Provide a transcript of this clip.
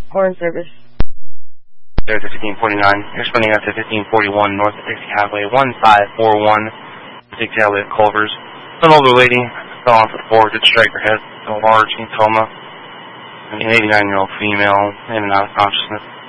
Horn service. There's a 1549. You're spinning up to 1541 north of Dixie Highway 1541. Dixie Highway at Culver's. An older lady fell off the floor, did strike her head, a large hematoma. An 89-year-old female in and out of consciousness.